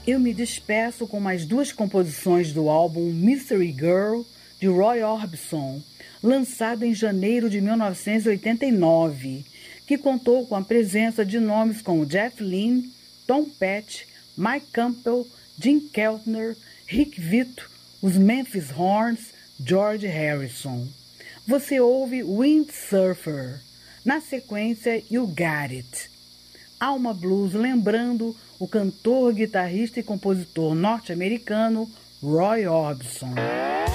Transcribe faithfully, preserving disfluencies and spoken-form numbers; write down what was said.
Eu me despeço com mais duas composições do álbum Mystery Girl, de Roy Orbison, lançado em janeiro de mil novecentos e oitenta e nove, que contou com a presença de nomes como Jeff Lynne, Tom Petty, Mike Campbell, Jim Keltner, Rick Vito, os Memphis Horns, George Harrison. Você ouve Windsurfer, na sequência You Got It. Alma Blues lembrando o cantor, guitarrista e compositor norte-americano Roy Orbison.